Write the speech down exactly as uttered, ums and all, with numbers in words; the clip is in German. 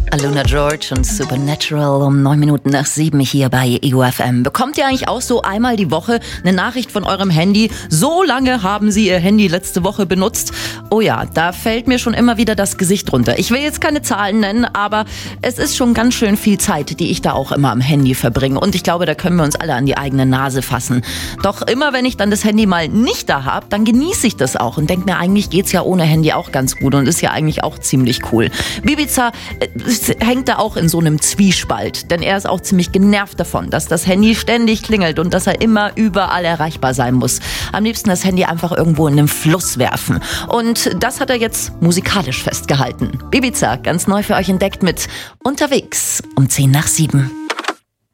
Aluna George und Supernatural um neun Minuten nach sieben hier bei E U F M. Bekommt ihr eigentlich auch so einmal die Woche eine Nachricht von eurem Handy? So lange haben Sie Ihr Handy letzte Woche benutzt? Oh ja, da fällt mir schon immer wieder das Gesicht runter. Ich will jetzt keine Zahlen nennen, aber es ist schon ganz schön viel Zeit, die ich da auch immer am Handy verbringe. Und ich glaube, da können wir uns alle an die eigene Nase fassen. Doch immer, wenn ich dann das Handy mal nicht da habe, dann genieße ich das auch und denke mir, eigentlich geht's ja ohne Handy auch ganz gut und ist ja eigentlich auch ziemlich cool. Bibiza äh, hängt da auch in so einem Zwiespalt, denn er ist auch ziemlich genervt davon, dass das Handy ständig klingelt und dass er immer überall erreichbar sein muss. Am liebsten das Handy einfach irgendwo in den Fluss werfen. Und das hat er jetzt musikalisch festgehalten. Bibiza, ganz neu für euch entdeckt mit Unterwegs um zehn nach sieben.